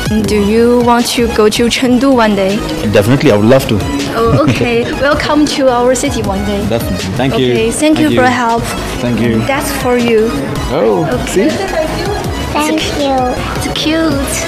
Do you want to go to Chengdu one day? Definitely, I would love to. Oh, okay. Welcome to our city one day. Definitely. Thank you. Okay, thank you for help. Thank you. That's for you. Oh, see? Thank you. It's cute.